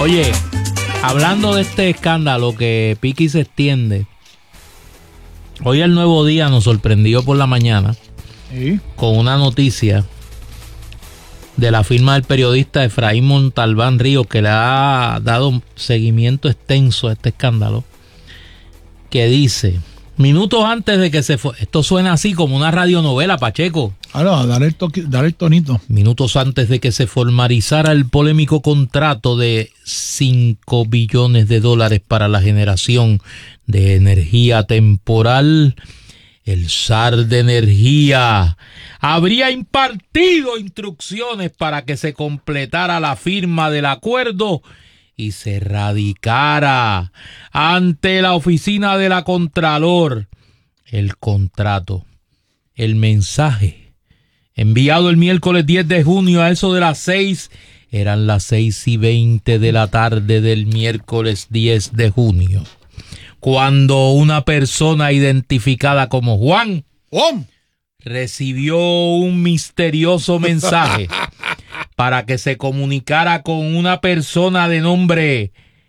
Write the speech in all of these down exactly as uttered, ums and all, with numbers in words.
Oye, hablando de este escándalo que pique y se extiende, hoy el Nuevo Día nos sorprendió por la mañana ¿Sí? con una noticia de la firma del periodista Efraín Montalbán Ríos, que le ha dado seguimiento extenso a este escándalo, que dice: minutos antes de que se fue, esto suena así como una radionovela, Pacheco. Ah, no, dale el, toque, dale el tonito. Minutos antes de que se formalizara el polémico contrato de cinco billones de dólares para la generación de energía temporal, el zar de energía habría impartido instrucciones para que se completara la firma del acuerdo y se radicara ante la oficina de la Contralor el contrato. El mensaje enviado el miércoles diez de junio a eso de las seis, eran las seis y veinte de la tarde del miércoles diez de junio, cuando una persona identificada como Juan ¡Juan! recibió un misterioso mensaje para que se comunicara con una persona de nombre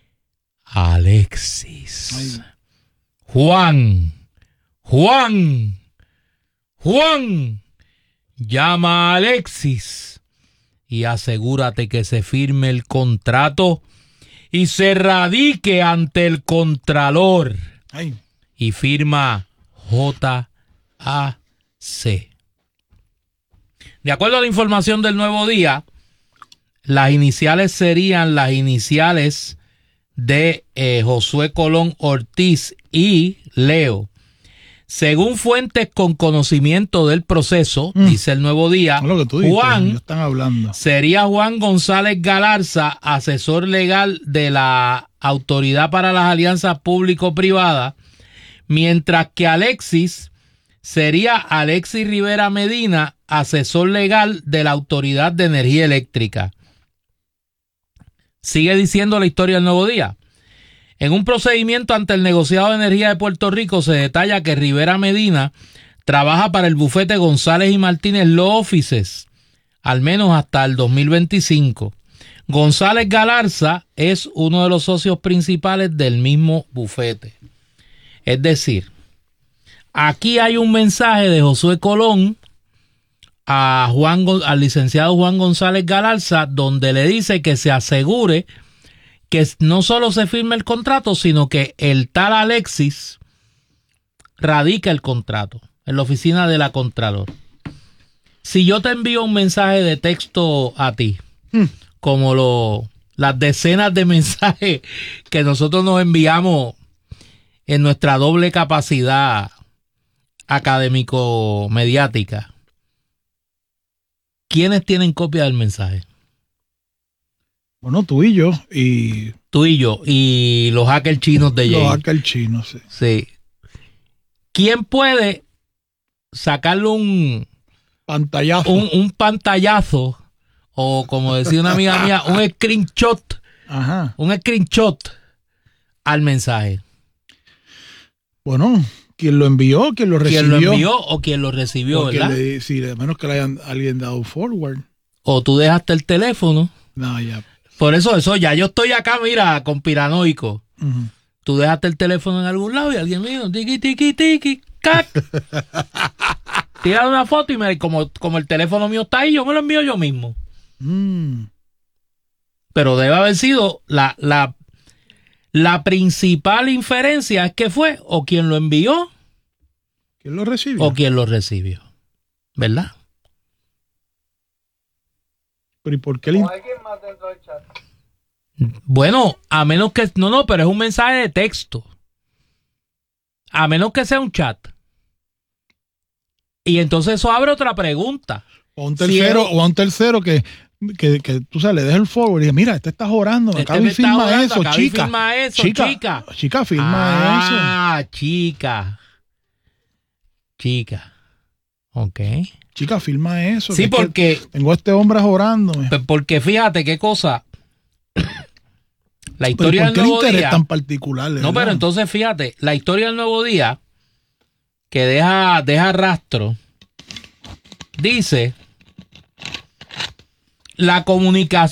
Alexis. Ay. Juan, Juan, Juan, llama a Alexis y asegúrate que se firme el contrato y se radique ante el Contralor. Ay. Y firma J A C. De acuerdo a la información del Nuevo Día, las iniciales serían las iniciales de eh, Josué Colón Ortiz y Leo. Según fuentes con conocimiento del proceso, mm. dice el Nuevo Día, lo que tú dices, Juan están hablando. sería Juan González Galarza, asesor legal de la Autoridad para las Alianzas Público-Privadas, mientras que Alexis sería Alexis Rivera Medina, asesor legal de la Autoridad de Energía Eléctrica. Sigue diciendo la historia del Nuevo Día. En un procedimiento ante el negociado de energía de Puerto Rico se detalla que Rivera Medina trabaja para el bufete González y Martínez Law Offices, al menos hasta el dos mil veinticinco. González Galarza es uno de los socios principales del mismo bufete. Es decir, aquí hay un mensaje de Josué Colón a Juan, al licenciado Juan González Galarza, donde le dice que se asegure que no solo se firme el contrato, sino que el tal Alexis radica el contrato en la oficina de la Contralor. Si yo te envío un mensaje de texto a ti, hmm. como lo, las decenas de mensajes que nosotros nos enviamos en nuestra doble capacidad académico-mediática, ¿quiénes tienen copia del mensaje? Bueno, tú y yo. Y tú y yo. Y los hackers chinos de Jay. Los hackers chinos, sí. Sí. ¿Quién puede sacarle un pantallazo? Un, un pantallazo, o como decía una amiga mía, un screenshot. Ajá. Un screenshot al mensaje. Bueno, ¿quién lo envió? ¿Quién lo recibió? ¿Quién lo envió o quién lo recibió, verdad? Le, sí, a menos que le hayan alguien dado forward. O tú dejaste el teléfono. No, ya. Por eso, eso, ya yo estoy acá, mira, conspiranoico. Uh-huh. Tú dejaste el teléfono en algún lado y alguien me dijo, tiki, tiki, tiki, cac. Tira una foto y me, como, como el teléfono mío está ahí, yo me lo envío yo mismo. Mm. Pero debe haber sido la, la, la principal inferencia es que fue o quien lo envió. ¿Quién lo recibió? O quien lo recibió. ¿Verdad? Pero ¿y por qué? Le... alguien más dentro del chat? Bueno, a menos que... No, no, pero es un mensaje de texto. A menos que sea un chat. Y entonces eso abre otra pregunta. O un tercero, si es, o a un tercero que, que, que tú sabes, le dejas el forward y dices, mira, este está orando, este acá y firma orando, eso, acá chica. Firma eso, chica. Chica, chica firma ah, eso. Ah, chica. Chica. Ok. Chica, firma eso. Sí, porque... Tengo a este hombre orándome. Porque fíjate qué cosa... La historia ¿Por qué del Nuevo el interés Día... tan particular? No, pero entonces fíjate, la historia del Nuevo Día, que deja, deja rastro, dice... La, comunica